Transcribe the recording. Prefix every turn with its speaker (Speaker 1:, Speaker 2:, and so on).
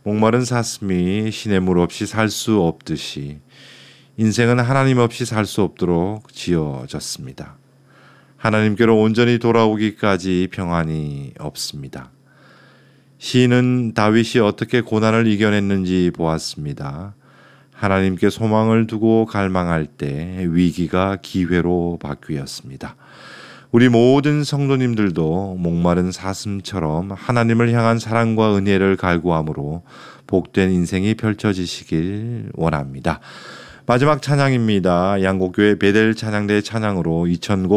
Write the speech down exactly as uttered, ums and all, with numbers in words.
Speaker 1: 목마른 사슴이 시냇물 없이 살 수 없듯이 인생은 하나님 없이 살 수 없도록 지어졌습니다. 하나님께로 온전히 돌아오기까지 평안이 없습니다. 시인은 다윗이 어떻게 고난을 이겨냈는지 보았습니다. 하나님께 소망을 두고 갈망할 때 위기가 기회로 바뀌었습니다. 우리 모든 성도님들도 목마른 사슴처럼 하나님을 향한 사랑과 은혜를 갈구함으로 복된 인생이 펼쳐지시길 원합니다. 마지막 찬양입니다. 양곡교회 베델 찬양대 찬양으로 이천곡